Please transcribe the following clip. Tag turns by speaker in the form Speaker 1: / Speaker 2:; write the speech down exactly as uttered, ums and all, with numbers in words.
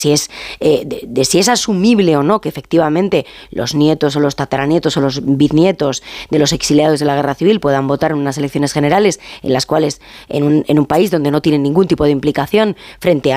Speaker 1: si es eh, de, de si es asumible o no que efectivamente los nietos o los tataranietos o los bisnietos de los exiliados de la guerra civil puedan votar en unas elecciones generales en las cuales en un, en un país donde no tienen ningún tipo de implicación frente a